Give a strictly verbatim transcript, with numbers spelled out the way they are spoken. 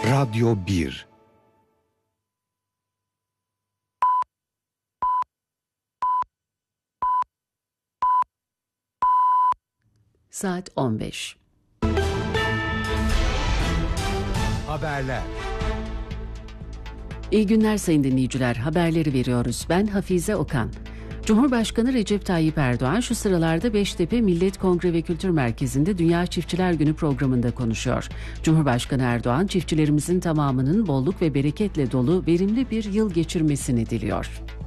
Radyo bir. Saat on beş. Haberler. İyi günler sayın dinleyiciler. Haberleri veriyoruz. Ben Hafize Okan. Cumhurbaşkanı Recep Tayyip Erdoğan şu sıralarda Beştepe Millet Kongre ve Kültür Merkezi'nde Dünya Çiftçiler Günü programında konuşuyor. Cumhurbaşkanı Erdoğan, çiftçilerimizin tamamının bolluk ve bereketle dolu verimli bir yıl geçirmesini diliyor.